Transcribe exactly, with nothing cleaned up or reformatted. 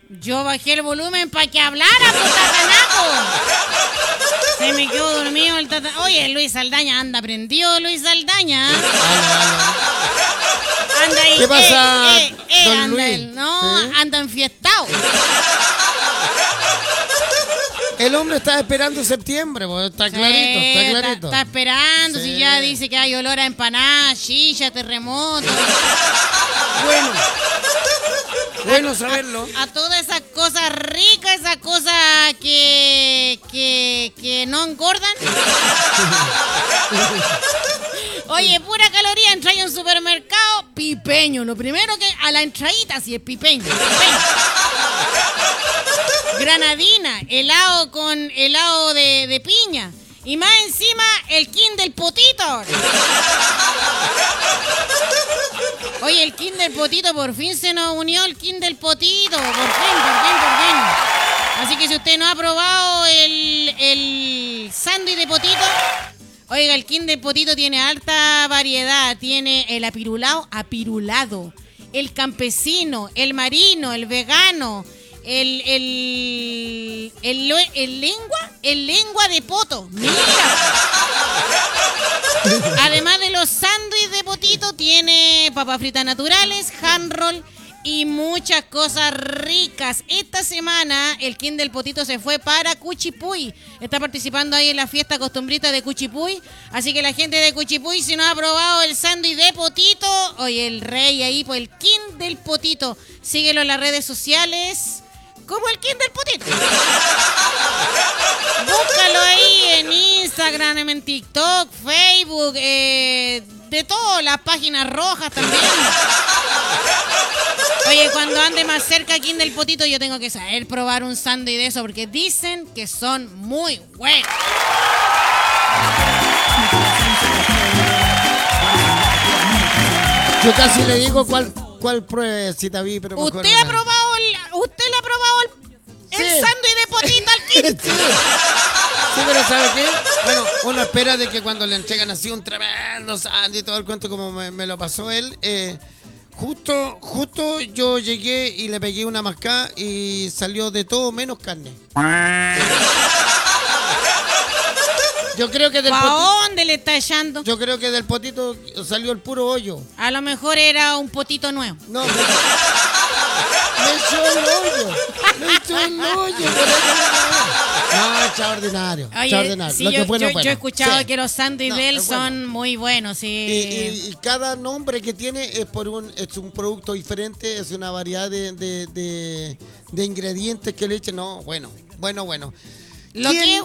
Yo bajé el volumen para que hablara, pues, tatanaco. Se me quedó dormido el tata. Oye, Luis Saldaña, anda prendido Luis Saldaña. Anda ahí. ¿Qué pasa, eh, eh, eh, don anda Luis? él, no, ¿Sí? anda enfiestado. El hombre está esperando septiembre, pues, está Sí, clarito, está está, clarito. está esperando, Sí. si ya dice que hay olor a empanada, chicha, terremoto. Bueno, bueno saberlo. A, a todas esas cosas ricas, esas cosas que, que, que no engordan. Oye, pura caloría, entra a un supermercado, pipeño. Lo primero que a la entradita, sí es pipeño. pipeño. Granadina, helado con helado de, de piña. Y más encima, el king del potito. Oye, el king del potito, por fin se nos unió el king del potito. Por fin, por fin, por fin. Así que si usted no ha probado el, el sándwich de potito, oiga, el king del potito tiene alta variedad. Tiene el apirulado, apirulado. El campesino, el marino, el vegano. El, el, el, el lengua, el lengua de poto. Mira. Además de los sándwiches de potito, tiene papas fritas naturales, hand roll y muchas cosas ricas. Esta semana el King del Potito se fue para Cuchipuy. Está participando ahí en la fiesta costumbrista de Cuchipuy. Así que la gente de Cuchipuy, si no ha probado el sándwich de potito, oye, el rey ahí, pues el King del Potito. Síguelo en las redes sociales como el King del Potito. Búscalo ahí en Instagram, en TikTok, Facebook, eh, de todo, las páginas rojas también. Oye, cuando ande más cerca King del Potito, yo tengo que saber probar un sándwich de eso, porque dicen que son muy buenos. Yo casi le digo cuál, cuál pruebecita vi, pero mejor ¿Usted no. ha probado el, usted le ha probado el, el Sí. sándwich de potito al King? Sí. Sí, pero ¿sabe qué? Bueno, uno espera de que cuando le entregan así un tremendo sándwich y todo el cuento como me, me lo pasó él, eh, justo, justo yo llegué y le pegué una mascada y salió de todo menos carne. Yo creo que del ¿Pa potito, dónde le está echando? yo creo que del potito salió el puro hoyo. A lo mejor era un potito nuevo. No, me, me echó el hoyo. Me echó el hoyo. por eso me- No, extraordinario. Oye, extraordinario. sí, Lo yo, que fue, no yo- fue, yo he no. escuchado Sí. que los sándwiches No, de él es bueno. son muy buenos, sí. Y, y- y cada nombre que tiene es por un es un producto diferente, es una variedad de, de, de, de ingredientes que le echen. No, bueno, bueno, bueno. Lo ¿Quién- que es